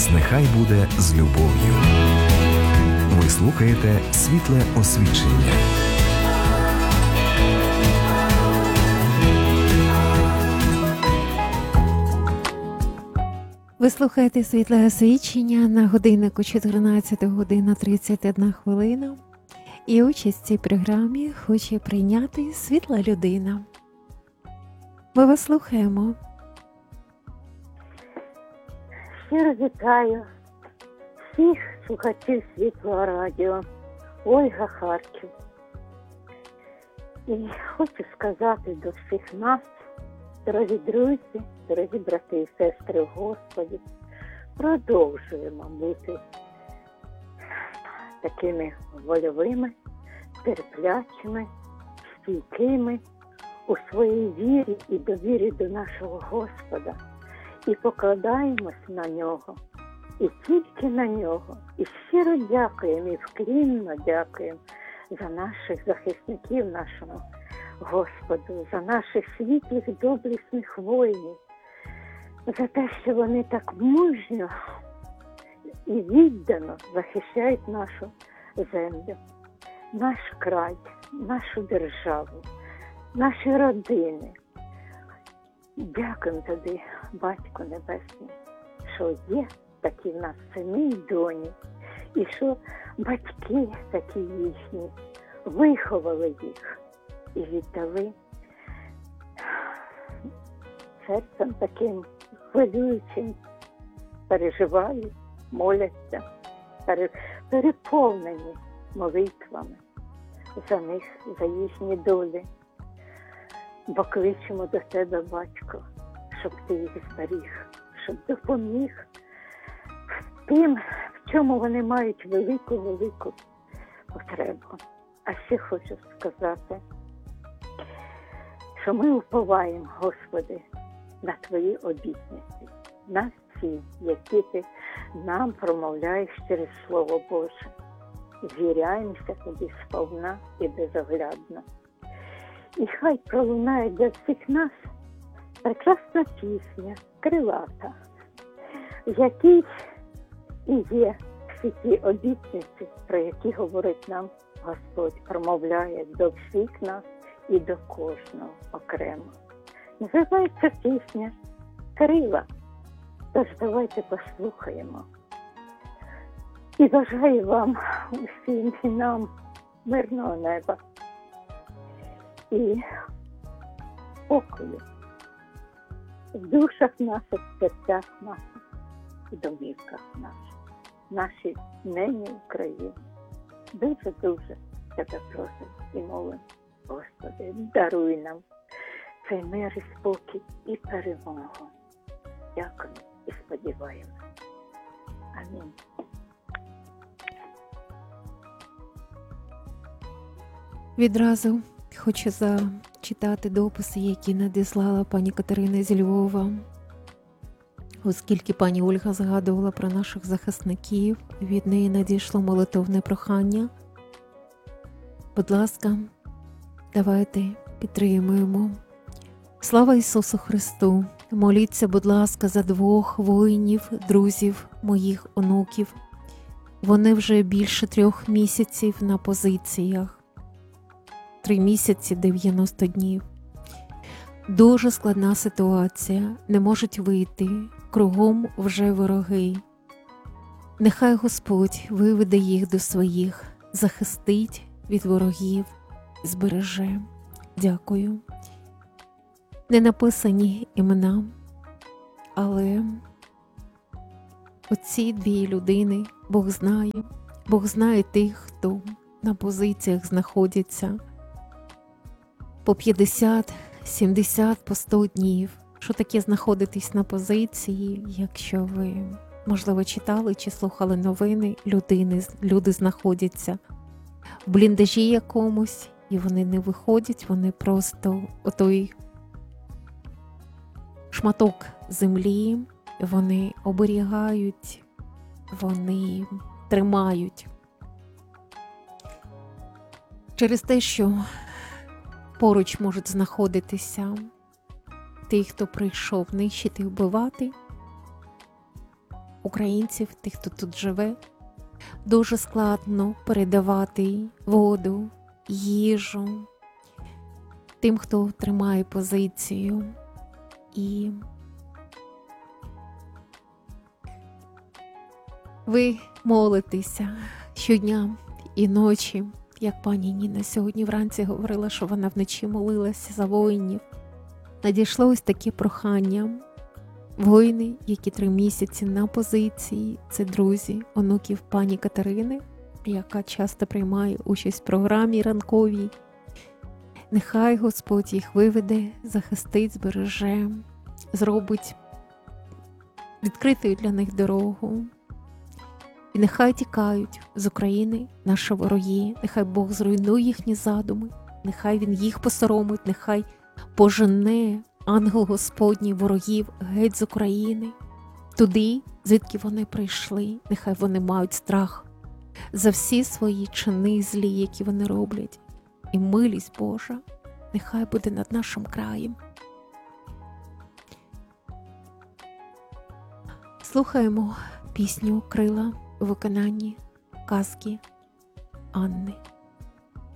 час нехай буде з любов'ю. Ви слухаєте «Світле освічення». Ви слухаєте «Світле освічення» на годиннику 14 година 31 хвилина. І участь в цій програмі хоче прийняти світла людина. Ми вас слухаємо. Щиро вітаю всіх слухачів Світлого радіо. Ольга, Харків. І хочу сказати до всіх нас, дорогі друзі, дорогі брати і сестри в Господі, продовжуємо бути такими вольовими, терплячими, стійкими у своїй вірі і довірі до нашого Господа. І покладаємось на Нього, і тільки на Нього. І щиро дякуємо, і вклінно дякуємо за наших захисників, нашому Господу, за наших світлих, доблесних воїнів, за те, що вони так мужньо і віддано захищають нашу землю, наш край, нашу державу, наші родини. Дякуємо тобі, Батько Небесний, що є такі в нас сини і доні, і що батьки такі їхні виховали їх і віддали серцем таким хвилюючим, переживають, моляться, переповнені молитвами за них, за їхні долі. Бо кличемо до тебе, Батько, щоб ти їх зберіг, щоб допоміг тим, в чому вони мають велику-велику потребу. А ще хочу сказати, що ми уповаємо, Господи, на Твої обітниці, на ці, які Ти нам промовляєш через Слово Боже. Звіряємося Тобі сповна і безоглядно. І хай пролунає для всіх нас прекрасна пісня, крилата, в якій і є всі ті обітниці, про які говорить нам Господь, промовляє до всіх нас і до кожного окремо. Називається пісня «Крила», тож давайте послухаємо. І бажаю вам усім і нам мирного неба і спокою в душах наших, в серцях наших, в домівках наших, нашій неній Україні. Дуже-дуже тебе просимо і молимо, Господи, даруй нам цей мир і спокій і перемогу. Дякую і сподіваємося. Амінь. Відразу хочу зачитати дописи, які надіслала пані Катерина зі Львова. Оскільки пані Ольга згадувала про наших захисників, від неї надійшло молитовне прохання. Будь ласка, давайте підтримуємо. Слава Ісусу Христу! Моліться, будь ласка, за 2 воїнів, друзів моїх онуків. Вони вже більше 3 місяців на позиціях. 3 місяці 90 днів. Дуже складна ситуація, не можуть вийти, кругом вже вороги. Нехай Господь виведе їх до своїх, захистить від ворогів, збереже. Дякую. Не написані імена, але оці 2 людини Бог знає тих, хто на позиціях знаходяться по 50, 70, по 100 днів. Що таке знаходитись на позиції, якщо ви, можливо, читали чи слухали новини, люди знаходяться в бліндажі якомусь, і вони не виходять, вони просто отой шматок землі, вони оберігають, вони тримають. Через те, що поруч можуть знаходитися ті, хто прийшов нищити, вбивати, українців, тих, хто тут живе, дуже складно передавати воду, їжу тим, хто тримає позицію. І ви молитеся щодня і ночі, як пані Ніна сьогодні вранці говорила, що вона вночі молилася за воїнів. Надійшло ось таке прохання. Воїни, які 3 місяці на позиції, це друзі, онуків пані Катерини, яка часто приймає участь в програмі ранковій. Нехай Господь їх виведе, захистить, збереже, зробить відкритою для них дорогу. І нехай тікають з України наші вороги, нехай Бог зруйнує їхні задуми, нехай Він їх посоромить, нехай пожене ангел Господній ворогів геть з України, туди, звідки вони прийшли, нехай вони мають страх за всі свої чини злі, які вони роблять. І милість Божа нехай буде над нашим краєм. Слухаємо пісню «Крила» у виконанні казки Анни.